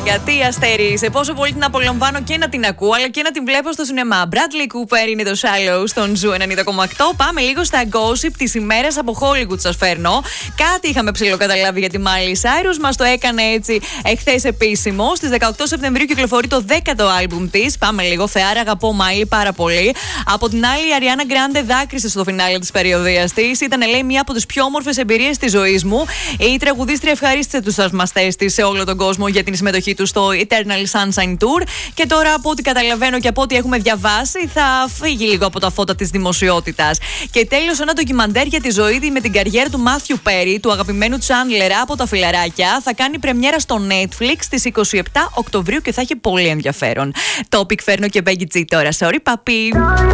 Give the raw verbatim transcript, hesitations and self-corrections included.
μαλάκα, τι αστέρι είσαι. Πόσο πολύ την απολαμβάνω και να την ακούω, αλλά και να την βλέπω στο σινεμά. Bradley Cooper είναι το Shallow στον Ζου ενενήντα κόμμα οκτώ. Πάμε λίγο στα gossip τη ημέρα από Hollywood, σας φέρνω. Κάτι είχαμε ψιλοκαταλάβει για τη Miley Cyrus, μας το έκανε έτσι εχθές επίσημο. Στις δεκαοκτώ Σεπτεμβρίου κυκλοφορεί το δέκατο άλμπουμ της. Πάμε λίγο, θεάρα, αγαπώ Miley πάρα πολύ. Από την άλλη, η Ariana Grande δάκρυσε στο φινάλε της περιοδίας της. Ήταν, λέει, μία από τις πιο όμορφες εμπειρίες της ζωής μου. Η τραγουδίστρια ευχαρίστησε τους θαυμαστές της σε όλο τον κόσμο για την συμμετοχή του στο Eternal Sunshine Tour. Και τώρα, από ό,τι καταλαβαίνω και από ό,τι έχουμε διαβάσει, θα φύγει λίγο από τα φώτα της δημοσιότητας. Και τέλος, ένα ντοκιμαντέρ για τη ζωή με την καριέρα του Matthew Perry, του αγαπημένου Chandler από τα φιλαράκια, θα κάνει πρεμιέρα στο Netflix στις είκοσι επτά Οκτωβρίου και θα έχει πολύ ενδιαφέρον. Topic φέρνω και Becky G τώρα. Sorry, papi.